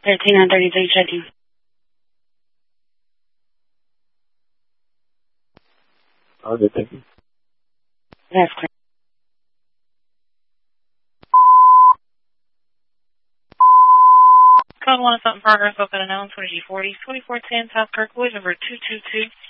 13933 checking. Okay, thank you. That's correct. Code 1 something progress open and known 20G40 2410 South Kirkwood over 222.